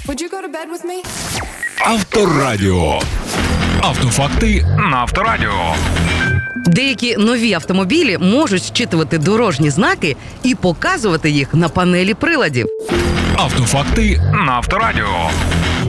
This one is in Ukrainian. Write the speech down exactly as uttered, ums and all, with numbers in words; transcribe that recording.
Would you go to bed with me? Авторадіо. Автофакти на Авторадіо. Деякі нові автомобілі можуть зчитувати дорожні знаки і показувати їх на панелі приладів. Автофакти на Авторадіо.